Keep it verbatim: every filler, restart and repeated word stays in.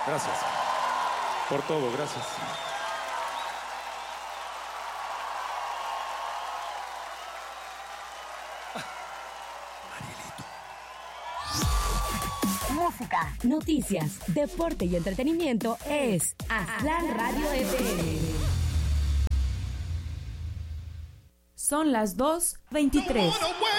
Gracias por todo, gracias. Música, noticias, deporte y entretenimiento es Aztlán Radio F M. Son las dos veintitrés.